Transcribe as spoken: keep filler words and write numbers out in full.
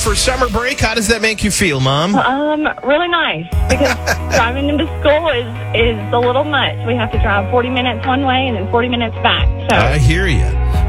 for summer break. How does that make you feel, Mom? Um, really nice, because driving into school is, is a little much. We have to drive forty minutes one way and then forty minutes back. So I hear you.